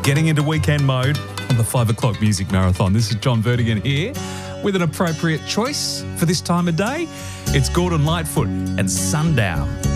getting into weekend mode on the 5 o'clock Music Marathon. This is John Vertigan here with an appropriate choice for this time of day. It's Gordon Lightfoot and Sundown.